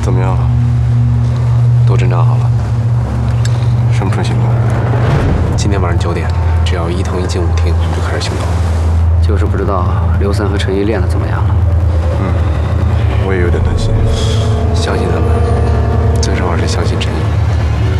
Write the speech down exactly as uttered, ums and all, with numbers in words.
怎么样了？ 都诊断好了。 什么时候行动？ 今天晚上九点，只要一同意进舞厅，就开始行动。 就是不知道刘三和陈一练的怎么样了。 嗯。